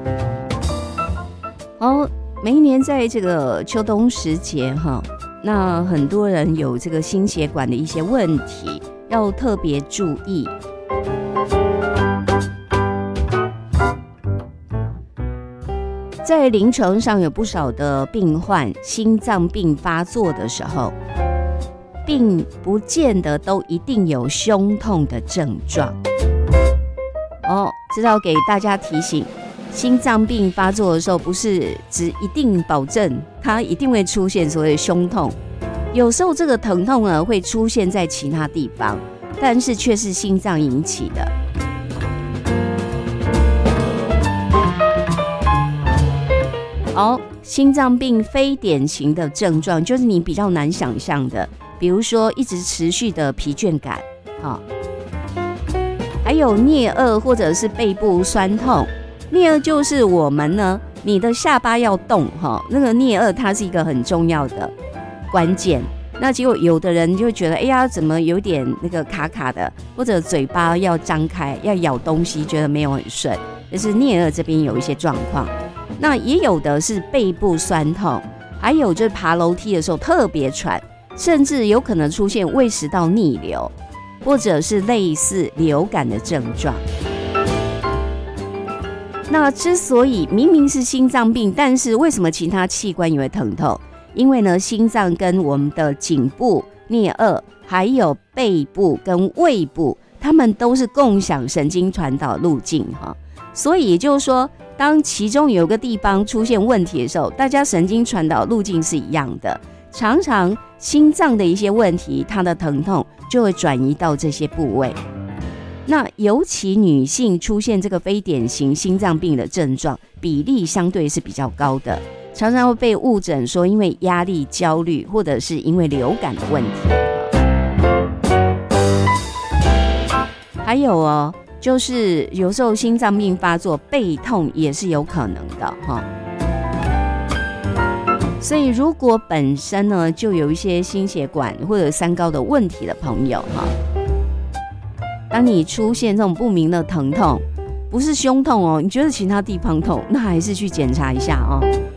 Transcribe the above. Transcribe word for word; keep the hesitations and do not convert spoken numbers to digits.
好，每一年在这个秋冬时节哈，那很多人有这个心血管的一些问题，要特别注意。在临床上有不少的病患心脏病发作的时候，并不见得都一定有胸痛的症状。哦，知道给大家提醒，心脏病发作的时候，不是只一定保证它一定会出现所谓的胸痛，有时候这个疼痛呢会出现在其他地方，但是却是心脏引起的。好，心脏病非典型的症状就是你比较难想象的，比如说一直持续的疲倦感，哦，还有颞颌或者是背部酸痛。颞颌就是我们呢，你的下巴要动，哦，那个颞颌它是一个很重要的关键。那结果有的人就觉得，哎呀，怎么有点那个卡卡的，或者嘴巴要张开，要咬东西，觉得没有很顺，就是颞颌这边有一些状况。那也有的是背部酸痛，还有就是爬楼梯的时候特别喘，甚至有可能出现胃食道逆流，或者是类似流感的症状。那之所以明明是心脏病，但是为什么其他器官也会疼痛？因为呢，心脏跟我们的颈部、颞颌，还有背部跟胃部，它们都是共享神经传导路径哈。所以也就是说，当其中有个地方出现问题的时候，大家神经传导路径是一样的，常常心脏的一些问题，它的疼痛就会转移到这些部位。那尤其女性出现这个非典型心脏病的症状比例相对是比较高的，常常会被误诊说因为压力、焦虑，或者是因为流感的问题。还有哦，就是有时候心脏病发作，背痛也是有可能的哈。所以如果本身呢就有一些心血管或者三高的问题的朋友哈，当你出现这种不明的疼痛，不是胸痛哦，你觉得其他地方痛，那还是去检查一下哦。